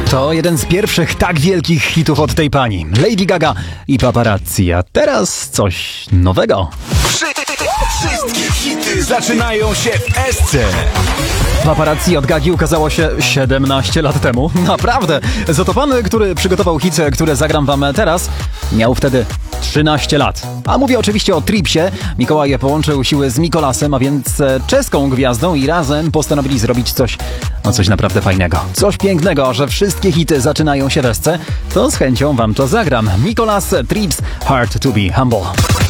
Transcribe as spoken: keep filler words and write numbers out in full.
To jeden z pierwszych tak wielkich hitów od tej pani. Lady Gaga i Paparazzi. A teraz coś nowego. Wszystkie hity zaczynają się w Esce. Paparazzi od Gagi ukazało się siedemnaście lat temu. Naprawdę. Za to pan, który przygotował hity, które zagram wam teraz, miał wtedy trzynaście lat. A mówię oczywiście o Tripsie. Mikołaj połączył siły z Mikolasem, a więc czeską gwiazdą i razem postanowili zrobić coś, no coś naprawdę fajnego. Coś pięknego, że wszystkie hity zaczynają się w Esce. To z chęcią wam to zagram. Mikolas, Trips, Hard to be Humble.